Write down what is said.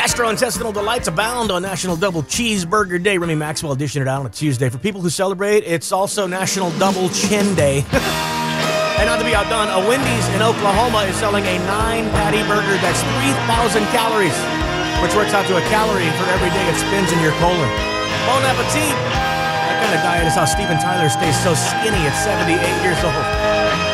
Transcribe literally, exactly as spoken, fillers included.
Gastrointestinal delights abound on National Double Cheeseburger Day. Remy Maxwell dishing it out on a Tuesday. For people who celebrate, it's also National Double Chin Day. And not to be outdone, a Wendy's in Oklahoma is selling a nine-patty burger that's three thousand calories, which works out to a calorie for every day it spends in your colon. Bon appetit! That kind of diet is how Steven Tyler stays so skinny at seventy-eight years old.